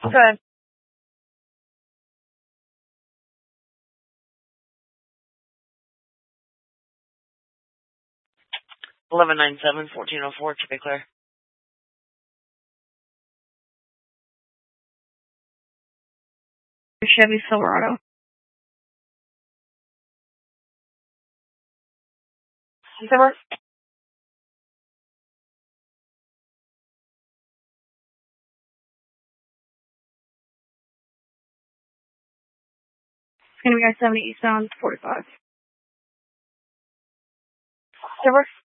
Good. 1197-1404, to be clear. Chevy Silverado. Silver? It's going to be I-70 eastbound 45. Silver?